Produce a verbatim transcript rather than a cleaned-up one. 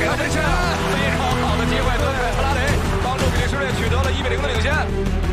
真是非常好的机会，对布拉雷帮助比利时队取得了一比零的领先。